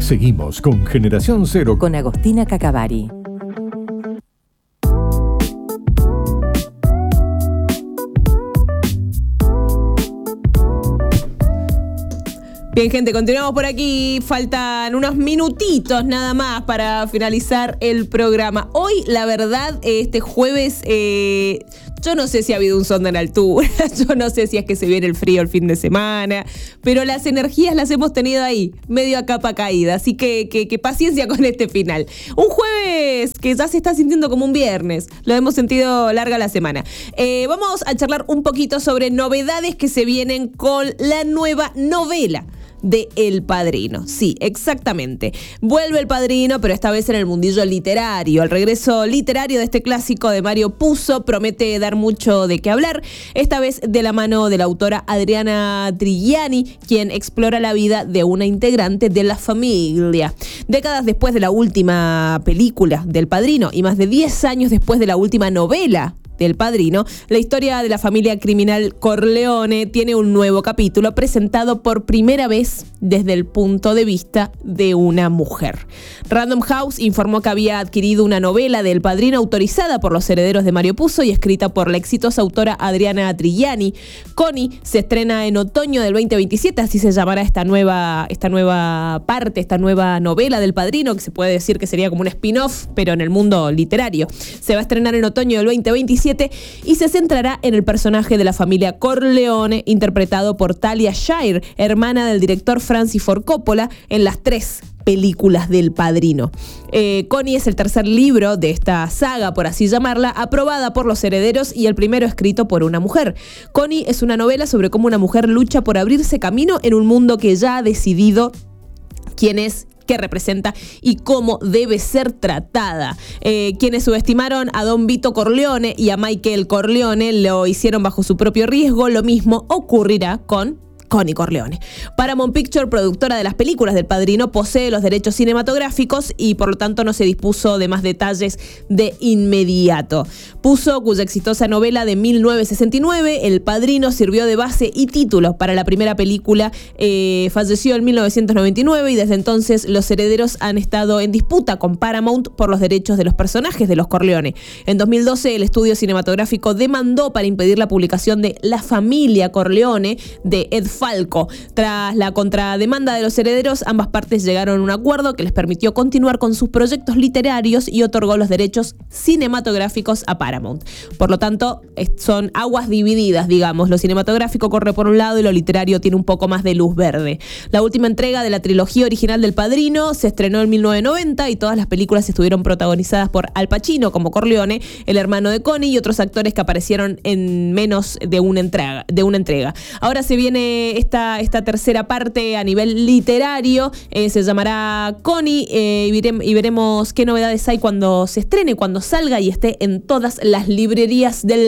Seguimos con Generación Cero con Agostina Cacavari. Bien, gente, continuamos por aquí. Faltan unos minutitos nada más para finalizar el programa. Hoy, la verdad, este jueves, yo no sé si ha habido un sonda en altura, yo no sé si es que se viene el frío el fin de semana, pero las energías las hemos tenido ahí, medio a capa caída. Así que paciencia con este final. Un jueves que ya se está sintiendo como un viernes. Lo hemos sentido larga la semana. Vamos a charlar un poquito sobre novedades que se vienen con la nueva novela de El Padrino. Sí, exactamente. Vuelve El Padrino, pero esta vez en el mundillo literario. El regreso literario de este clásico de Mario Puzo promete dar mucho de qué hablar, esta vez de la mano de la autora Adriana Trigiani, quien explora la vida de una integrante de la familia. Décadas después de la última película del Padrino y más de 10 años después de la última novela del Padrino, la historia de la familia criminal Corleone tiene un nuevo capítulo presentado por primera vez desde el punto de vista de una mujer. Random House informó que había adquirido una novela del Padrino autorizada por los herederos de Mario Puzo y escrita por la exitosa autora Adriana Trigiani. Connie se estrena en otoño del 2027, así se llamará esta nueva parte, esta nueva novela del Padrino, que se puede decir que sería como un spin-off, pero en el mundo literario. Se va a estrenar en otoño del 2027 y se centrará en el personaje de la familia Corleone, interpretado por Talia Shire, hermana del director Francis Ford Coppola, en las 3 películas del Padrino. Connie es el tercer libro de esta saga, por así llamarla, aprobada por los herederos y el primero escrito por una mujer. Connie es una novela sobre cómo una mujer lucha por abrirse camino en un mundo que ya ha decidido quién es, qué representa y cómo debe ser tratada. Quienes subestimaron a Don Vito Corleone y a Michael Corleone lo hicieron bajo su propio riesgo. Lo mismo ocurrirá con Connie Corleone. Paramount Pictures, productora de las películas del Padrino, posee los derechos cinematográficos y por lo tanto no se dispuso de más detalles de inmediato. Puzo, cuya exitosa novela de 1969, El Padrino, sirvió de base y título para la primera película, falleció en 1999 y desde entonces los herederos han estado en disputa con Paramount por los derechos de los personajes de los Corleone. En 2012 el estudio cinematográfico demandó para impedir la publicación de La familia Corleone de Ed Falco. Tras la contrademanda de los herederos, ambas partes llegaron a un acuerdo que les permitió continuar con sus proyectos literarios y otorgó los derechos cinematográficos a Paramount. Por lo tanto, son aguas divididas, digamos. Lo cinematográfico corre por un lado y lo literario tiene un poco más de luz verde. La última entrega de la trilogía original del Padrino se estrenó en 1990 y todas las películas estuvieron protagonizadas por Al Pacino como Corleone, el hermano de Connie y otros actores que aparecieron en menos de una entrega. Ahora se viene esta tercera parte a nivel literario, se llamará Connie, y veremos qué novedades hay cuando se estrene, cuando salga y esté en todas las librerías del